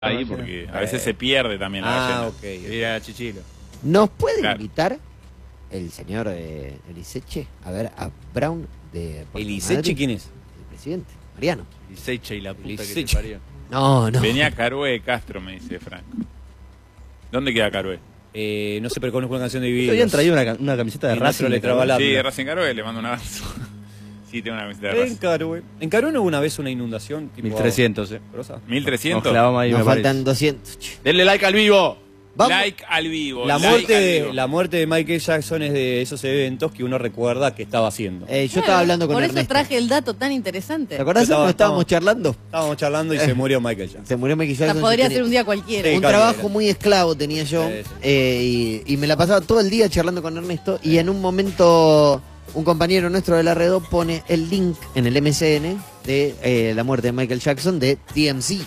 ahí porque a veces se pierde también la ballena. Ok. Era Chichilo. ¿Nos puede invitar el señor Eliseche a ver a Brown de Puerto ¿Eliseche Madrid? ¿Quién es? El presidente, Mariano. Eliseche y la puta que Eliseche. te parió. No. Venía Carué de Castro, me dice Franco. ¿Dónde queda Carué? No sé, pero conozco una canción de Divididos. Habían traído una camiseta de Y nuestro Racing. le traba la- Sí, de Racing Carué, le mando un abrazo. Sí, tengo una camiseta de Racing. En Carué no hubo una vez una inundación. Tipo 1300, grosa. 1300. Nos clavamos ahí, Nos me faltan parece. 200. che. Denle like al vivo. Vamos. Like al vivo. La like al vivo. muerte de Michael Jackson es de esos eventos que uno recuerda que estaba haciendo. Yo estaba hablando con Por Ernesto. eso traje el dato tan interesante. ¿Te acordás cuando estábamos charlando? Estábamos charlando y se murió Michael Jackson. Se murió Michael O sea, Jackson. podría yo tenía ser un día cualquiera. Sí, un cualquiera. trabajo muy esclavo tenía yo. Sí, Y me la pasaba todo el día charlando con Ernesto. Y en un momento un compañero nuestro de la red pone el link en el MSN de la muerte de Michael Jackson de TMZ,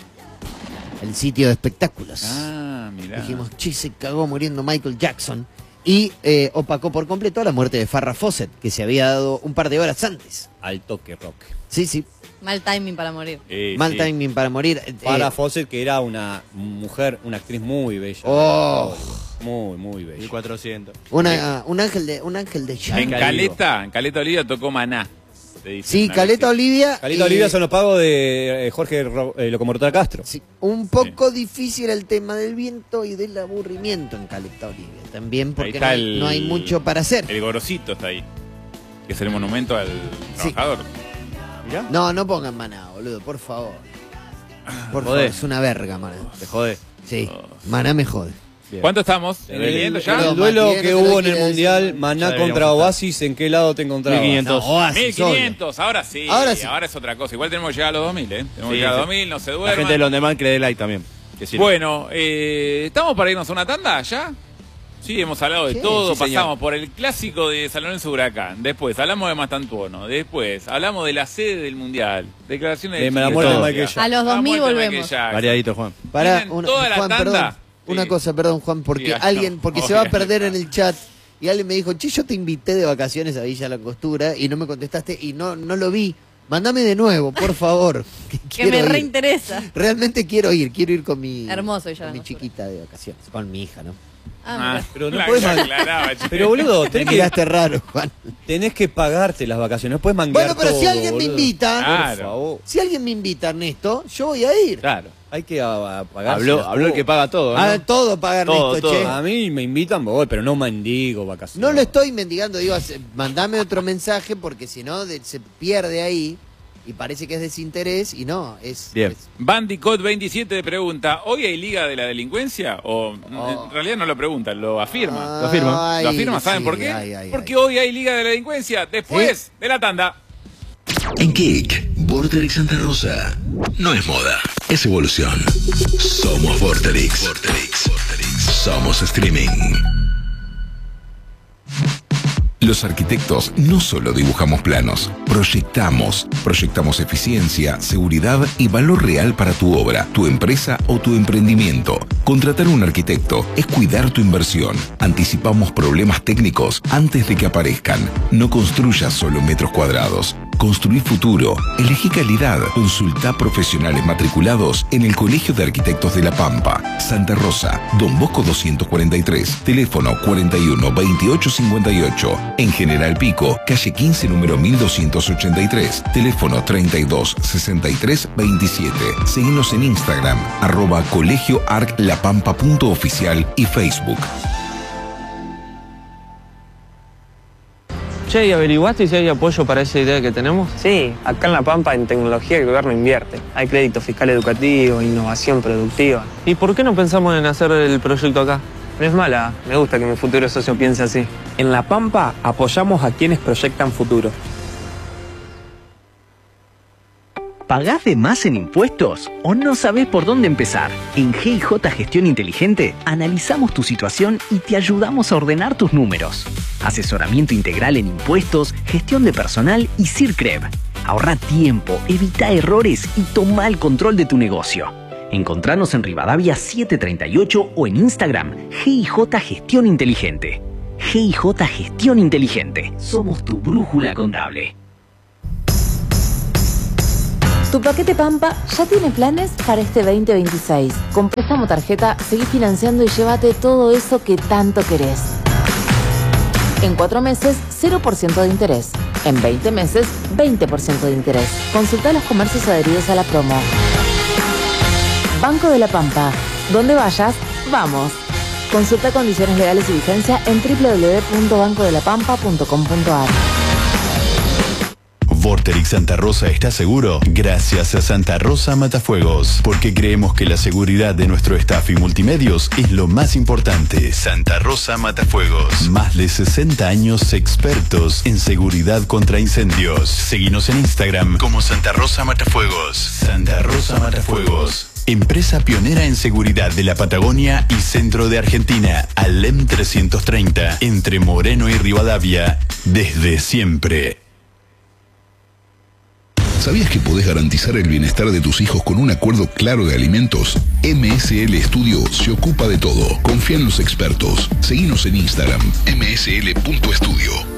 el sitio de espectáculos. Ah, mirá. Dijimos, che, se cagó muriendo Michael Jackson. Y opacó por completo la muerte de Farrah Fawcett, que se había dado un par de horas antes. Al toque rock. Sí, sí. Mal timing para morir. Mal Sí. timing para morir. Farrah Fawcett, que era una mujer, una actriz muy bella. Oh. Muy, muy bella. 1400. un ángel de llanto. En Caleta Olivia tocó Maná. te dicen, Sí, ¿no? Caleta Olivia. Caleta Olivia son los pagos de Jorge Locomotora Castro. Sí, un poco difícil el tema del viento y del aburrimiento en Caleta Olivia. También porque Ahí está no hay mucho para hacer. El Gorosito está ahí. Que es el monumento al Sí. trabajador. Mirá. No pongan Maná, boludo, por favor. Por favor, Jodé. es una verga, Maná. Te jode. Sí, Maná me jode. ¿Cuánto estamos? En ¿Leyendo el ya? Perdón. duelo Matías, que no te lo hubo en el quiere Mundial, decir. Maná Ya deberíamos contra estar. Oasis, ¿en qué lado te encontrabas? 1500. No, Oasis, obvio. 1500, ahora sí. Ahora sí. Ahora es otra cosa. Igual tenemos que llegar a los 2000, ¿eh? Tenemos que Sí, llegar a sí. los 2000, no se La duerman. gente de Londeman cree like también. Que sirve. Bueno, ¿estamos para irnos a una tanda ya? Sí, hemos hablado de Sí, todo. sí, señor. Pasamos por el clásico de San Lorenzo Huracán. Después hablamos de Mastantuono. Después hablamos de la sede del Mundial. Declaraciones De de la muerte de Chiquitapia. Michael Jackson. A los La 2000 muerte de Michael volvemos. Jackson. Variadito, Juan. Pará, Tienen toda la Juan, tanda. perdón. Sí. Una cosa, perdón, Juan, porque Diga, alguien, no, porque no, se va a diga. perder en el chat. Y alguien me dijo, che, yo te invité de vacaciones a Villa La Costura y no me contestaste y no lo vi. Mándame de nuevo, por favor. Que quiero me ir. reinteresa. Realmente quiero ir con mi, Hermoso Villa La con mi Costura. chiquita de vacaciones, con mi hija, ¿no? Ah, mira. Pero no la- podés la man- aclaraba, che. Pero boludo, Me tenés que, miraste raro, Juan. tenés que pagarte las vacaciones, no puedes manguear Bueno, pero si todo, alguien me boludo. invita, Claro. Por favor. si alguien me invita, Ernesto, yo voy a ir. Claro. Hay que pagar. Habló el que paga todo, ¿no? Todo paga Ernesto, Todo, todo. che. A mí me invitan, voy, pero no mendigo vacaciones. No lo estoy mendigando, digo, mandame otro mensaje porque si no se pierde ahí y parece que es desinterés y no, es... Bien. es- Bandicot 27 pregunta, ¿hoy hay Liga de la Delincuencia? O en realidad no lo pregunta, lo afirma. Lo afirma. ¿Lo afirma? ¿Saben por qué? Porque hoy hay Liga de la Delincuencia, después de la tanda. En Kick, Vorterix Santa Rosa no es moda, es evolución. Somos Vorterix. Somos streaming. Los arquitectos no solo dibujamos planos, proyectamos eficiencia, seguridad y valor real para tu obra, tu empresa o tu emprendimiento. Contratar un arquitecto es cuidar tu inversión. Anticipamos problemas técnicos antes de que aparezcan. No construyas solo en metros cuadrados. Construí futuro. Elegí calidad. Consulta profesionales matriculados en el Colegio de Arquitectos de La Pampa. Santa Rosa, Don Bosco 243. Teléfono 41 28 58. En General Pico, calle 15, número 1283. Teléfono 32 63 27. Seguinos en Instagram, @colegioarclapampa.oficial y Facebook. Che, ¿y averiguaste si hay apoyo para esa idea que tenemos? Sí, acá en La Pampa en tecnología el gobierno invierte. Hay crédito fiscal educativo, innovación productiva. ¿Y por qué no pensamos en hacer el proyecto acá? No es mala, me gusta que mi futuro socio piense así. En La Pampa apoyamos a quienes proyectan futuro. ¿Pagás de más en impuestos o no sabés por dónde empezar? En GIJ Gestión Inteligente analizamos tu situación y te ayudamos a ordenar tus números. Asesoramiento integral en impuestos, gestión de personal y CIRCREV. Ahorra tiempo, evita errores y toma el control de tu negocio. Encontranos en Rivadavia 738 o en Instagram GIJ Gestión Inteligente. GIJ Gestión Inteligente. Somos tu brújula contable. Tu paquete Pampa ya tiene planes para este 2026. Con préstamo tarjeta, seguí financiando y llévate todo eso que tanto querés. En 4 meses, 0% de interés. En 20 meses, 20% de interés. Consulta los comercios adheridos a la promo. Banco de la Pampa. Donde vayas, vamos. Consulta condiciones legales y vigencia en www.bancodelapampa.com.ar. Vorterix Santa Rosa está seguro gracias a Santa Rosa Matafuegos, porque creemos que la seguridad de nuestro staff y multimedios es lo más importante. Santa Rosa Matafuegos, más de 60 años expertos en seguridad contra incendios. Seguinos en Instagram como Santa Rosa Matafuegos. Santa Rosa Matafuegos, empresa pionera en seguridad de la Patagonia y centro de Argentina. Alem 330, entre Moreno y Rivadavia, desde siempre. ¿Sabías que podés garantizar el bienestar de tus hijos con un acuerdo claro de alimentos? MSL Studio se ocupa de todo. Confía en los expertos. Seguinos en Instagram, msl.studio.